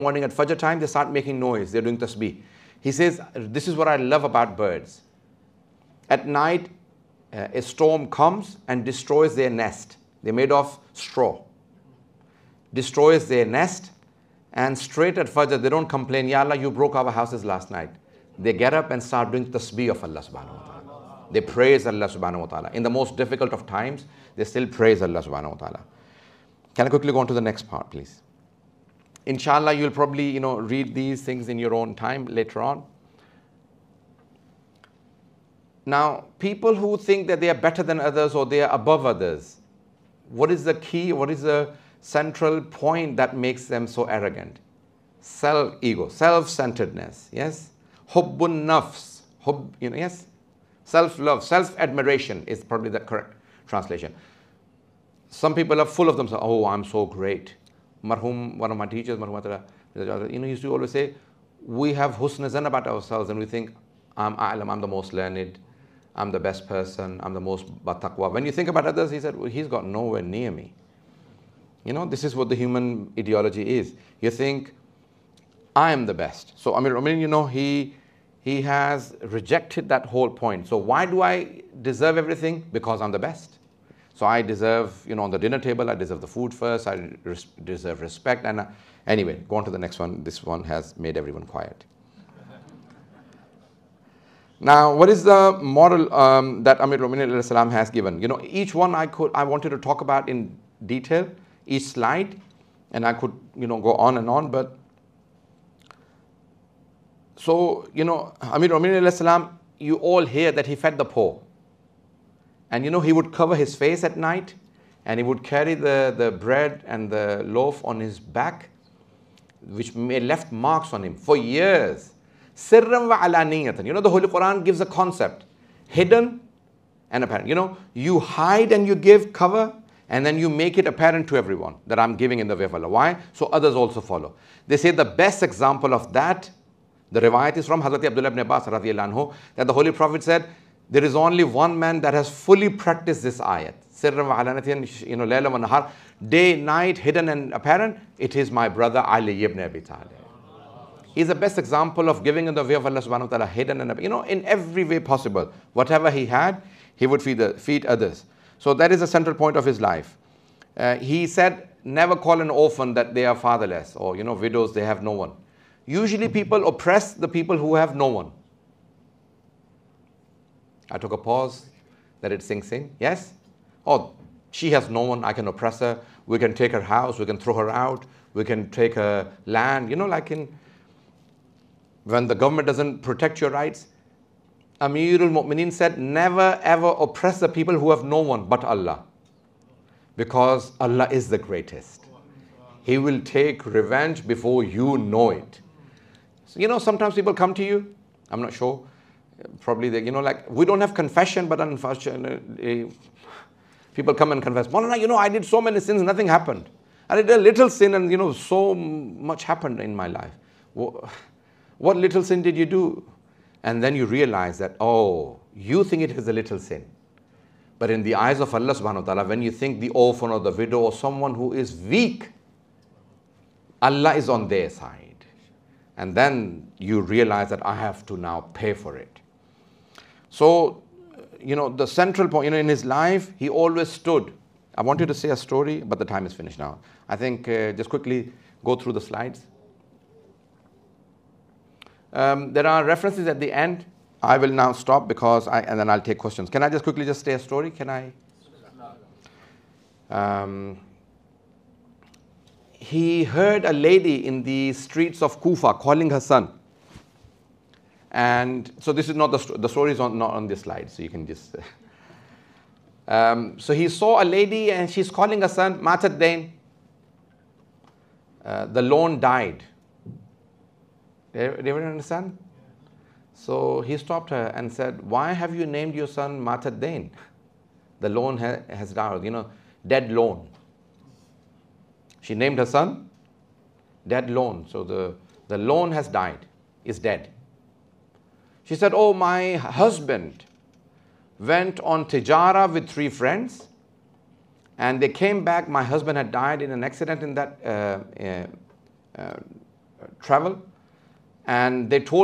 morning at Fajr time, they start making noise. They're doing tasbih. He says, this is what I love about birds. At night, a storm comes and destroys their nest. They're made of straw. Destroys their nest, and straight at Fajr, they don't complain, Ya Allah, you broke our houses last night. They get up and start doing tasbih of Allah subhanahu wa ta'ala. They praise Allah subhanahu wa ta'ala. In the most difficult of times, they still praise Allah subhanahu wa ta'ala. Can I quickly go on to the next part, please? Inshallah, you'll probably, read these things in your own time later on. Now, people who think that they are better than others or they are above others, what is the key? What is the central point that makes them so arrogant? Self-ego, self-centeredness, yes? Hubbun nafs, yes? Self-love, self-admiration is probably the correct translation. Some people are full of themselves. Oh, I'm so great. Marhum, one of my teachers, he used to always say, we have husn zan about ourselves and we think, I'm a'lam, I'm the most learned, I'm the best person, I'm the most bataqwa. When you think about others, he said, well, he's got nowhere near me. This is what the human ideology is. You think, I am the best. So Amir al-Mu'minin, he has rejected that whole point. So why do I deserve everything? Because I'm the best. So I deserve, on the dinner table, I deserve the food first, I deserve respect. And anyway, go on to the next one. This one has made everyone quiet. Now, what is the moral that Amir al-Mu'minin has given? Each one I wanted to talk about in detail, each slide, and I could, go on and on. But so, Amir al-Mu'minin, you all hear that he fed the poor. And he would cover his face at night, and he would carry the bread and the loaf on his back, which left marks on him for years. Sirran wa alaniyatan. The Holy Quran gives a concept, hidden and apparent. You hide and you give cover, and then you make it apparent to everyone that I'm giving in the way of Allah. Why? So others also follow. They say the best example of that, the riwayat is from Hazrat Abdullah ibn Abbas radiyallahu anhu, that the Holy Prophet said, there is only one man that has fully practiced this ayat. Sirran wa alaniyatan, layla wa nahar, day, night, hidden and apparent. It is my brother Ali ibn Abi Talib. He's the best example of giving in the way of Allah subhanahu wa ta'ala, hidden and in every way possible. Whatever he had, he would feed others. So that is the central point of his life. He said, never call an orphan that they are fatherless, or widows, they have no one. Usually people oppress the people who have no one. I took a pause, let it sink in. Yes? Oh, she has no one, I can oppress her. We can take her house, we can throw her out, we can take her land. Like when the government doesn't protect your rights. Amir al-Mu'minin said, never ever oppress the people who have no one but Allah. Because Allah is the greatest. He will take revenge before you know it. So, sometimes people come to you, I'm not sure, probably they, we don't have confession, but unfortunately, people come and confess, Maulana, I did so many sins, nothing happened. I did a little sin and, so much happened in my life. What little sin did you do? And then you realize that, oh, you think it is a little sin. But in the eyes of Allah subhanahu wa ta'ala, when you think the orphan or the widow or someone who is weak, Allah is on their side. And then you realize that I have to now pay for it. So, the central point, in his life, he always stood. I wanted to say a story, but the time is finished now. I think just quickly go through the slides. There are references at the end. I will now stop and then I'll take questions. Can I just quickly say a story? Can I? He heard a lady in the streets of Kufa calling her son. And so this is not the story is not on this slide, so you can just. So he saw a lady and she's calling her son, Matad Dain. The loan died. Did everyone understand? So he stopped her and said, why have you named your son Matad Dain? The loan has died, dead loan. She named her son dead loan. So the loan has died, is dead. She said, oh, my husband went on tijara with 3 friends and they came back. My husband had died in an accident in that travel, and they told